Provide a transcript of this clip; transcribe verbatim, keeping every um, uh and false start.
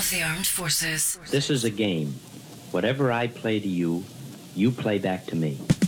of the Armed Forces. This is a game. Whatever I play to you, you play back to me.